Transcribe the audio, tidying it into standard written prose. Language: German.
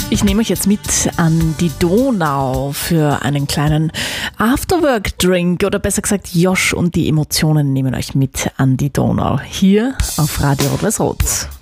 Ich nehme euch jetzt mit an die Donau für einen kleinen Afterwork-Drink oder besser gesagt Josh und die Emotionen nehmen euch mit an die Donau hier auf Radio Rot-Weiß-Rot.